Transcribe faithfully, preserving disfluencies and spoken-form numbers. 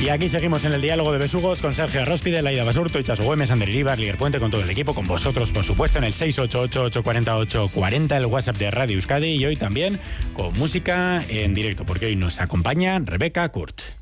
Y aquí seguimos en el diálogo de besugos con Sergio Arróspide, Laida Basurto, Itxaso Güemes, Ander Iribar, Lier Puente, con todo el equipo, con vosotros, por supuesto, en el seis ocho ocho, ocho cuatro ocho, ocho cuatro cero, el WhatsApp de Radio Euskadi, y hoy también con música en directo, porque hoy nos acompaña Rebeca Kurt.